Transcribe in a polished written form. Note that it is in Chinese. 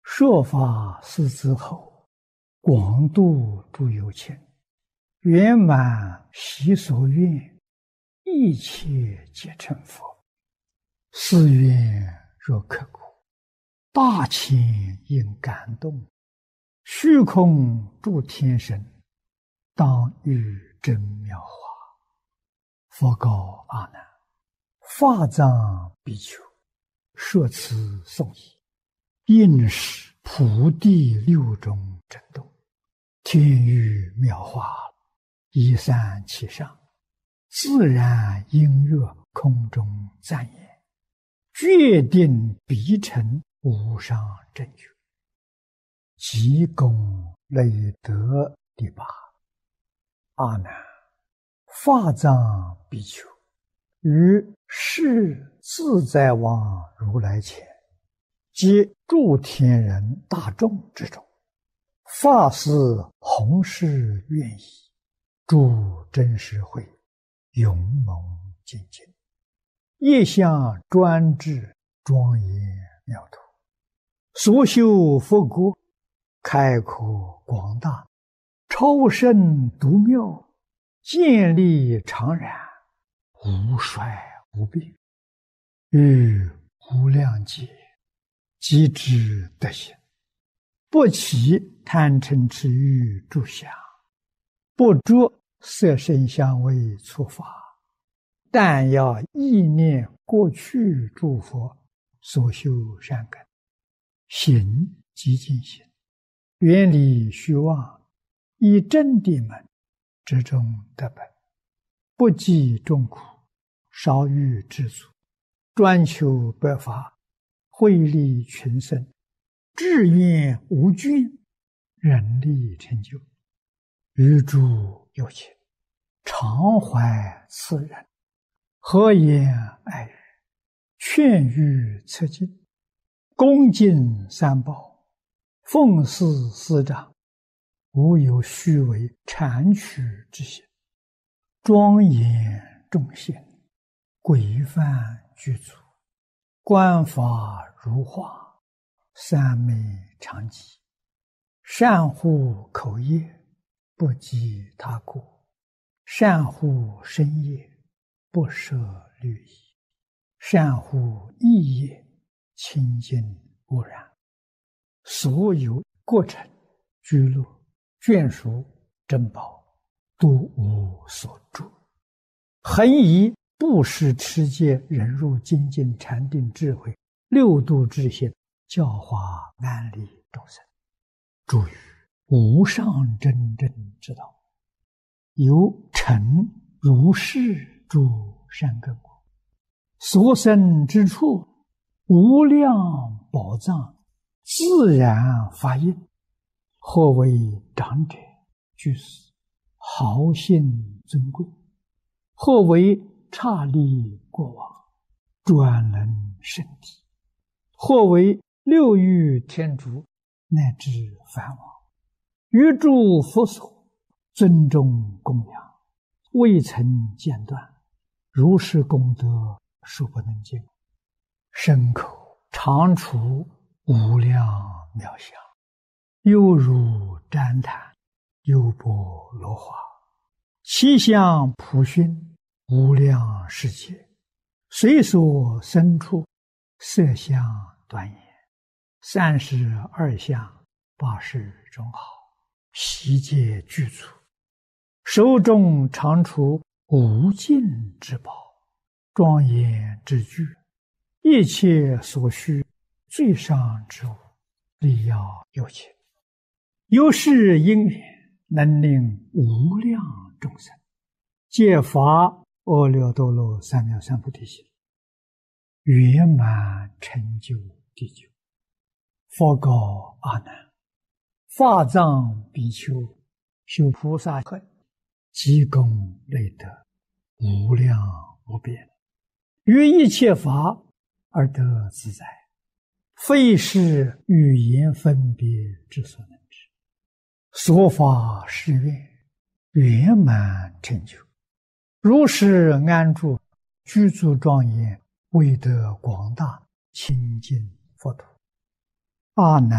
说法是之后，广度诸有情，圆满其所愿，一切皆成佛。是愿若刻骨，大千应感动，虚空诸天神，当遇真妙法。佛告阿难：法藏比丘，说此颂已，应是普地六种震动，天雨妙法，依散其上，自然音乐空中赞言，决定必成无上正觉。即功累德第八。阿难，法藏比丘于世自在王如来前，及诸天人大众之中，发誓弘誓愿意，诸真实会勇猛精进，业相专制，庄严妙土，所修佛国开阔广大，超胜独妙，建立常然，无衰无病，于无量劫即知德行，不起贪嗔痴欲诸相，不着色声香味触法，但要意念过去诸佛所修善根，行即净行，远离虚妄，以真谛门之中得本，不计众苦，少欲知足，专求百法，惠利群生，志愿无倦，人力成就，于诸有情常怀慈仁，和颜爱语，劝喻策进，恭敬三宝，奉事师长，无有虚伪谄曲之行，庄严众贤，规范具足，观法如画，三昧常寂，善护口业，不及他过，善护身业，不舍律仪，善护意业，清净无染，所有过程居乐眷属珍宝，都无所住，恒以布施持戒忍辱精进禅定智慧六度之行，教化安利众生，诸于无上真正之道，有成如是诸善根果，所生之处无量宝藏，自然发应，或为长者居士，豪信尊贵，或为刹利过往，专能圣体，或为六欲天竺，乃至梵王，于诸佛所尊重供养，未曾间断，如是功德数不能尽，身口常处无量妙相，犹如旃檀，优波罗花，其相普熏，无量世界，随所生处，色相端严，32相80种好，悉皆具足，手中常处无尽之宝，庄严之具，一切所需最上之物，力要有情，有是因缘，能令无量众生皆发阿耨多罗三藐三菩提心，圆满成就地久。佛告阿难：法藏比丘修菩萨恨，积功累德，无量无边，于一切法而得自在，非是语言分别之所能知。说法是愿，圆满成就，如是安住，居住庄严，威德广大，清净佛土。阿难